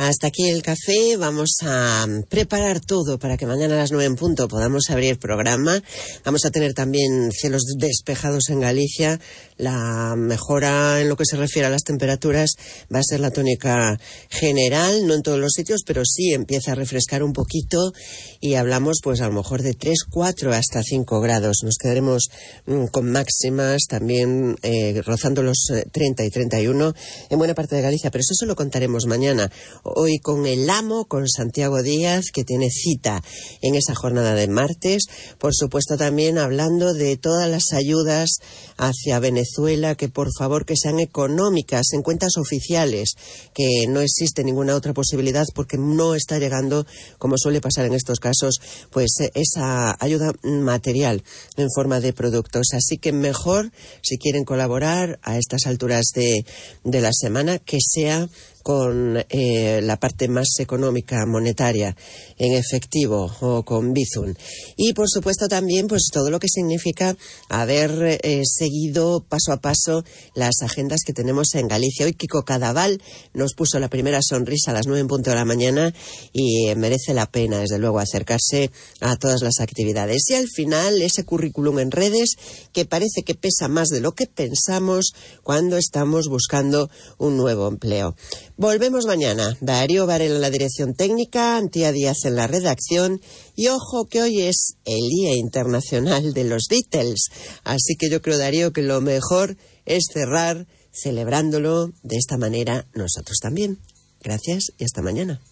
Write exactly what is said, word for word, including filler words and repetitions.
Hasta aquí el café. Vamos a preparar todo para que mañana a las nueve en punto podamos abrir programa. Vamos a tener también cielos despejados en Galicia. La mejora en lo que se refiere a las temperaturas va a ser la tónica general, no en todos los sitios, pero sí empieza a refrescar un poquito y hablamos pues a lo mejor de tres, cuatro hasta cinco grados. Nos quedaremos mmm, con máximas también eh, rozando los eh, treinta y treinta y uno en buena parte de Galicia, pero eso se lo contaremos mañana. Hoy con el amo, con Santiago Díaz, que tiene cita en esa jornada de martes. Por supuesto también hablando de todas las ayudas hacia Venezuela, que por favor que sean económicas, en cuentas oficiales, que no existe ninguna otra posibilidad porque no está llegando, como suele pasar en estos casos, pues esa ayuda material en forma de productos. Así que mejor, si quieren colaborar a estas alturas de, de la semana, que sea con eh, la parte más económica, monetaria, en efectivo o con Bizum. Y por supuesto también pues todo lo que significa haber eh, seguido paso a paso las agendas que tenemos en Galicia. Hoy Kiko Cadaval nos puso la primera sonrisa a las nueve en punto de la mañana y eh, merece la pena, desde luego, acercarse a todas las actividades. Y al final ese currículum en redes que parece que pesa más de lo que pensamos cuando estamos buscando un nuevo empleo. Volvemos mañana. Darío Varela en la dirección técnica, Antía Díaz en la redacción. Y ojo que hoy es el Día Internacional de los Beatles. Así que yo creo, Darío, que lo mejor es cerrar celebrándolo de esta manera nosotros también. Gracias y hasta mañana.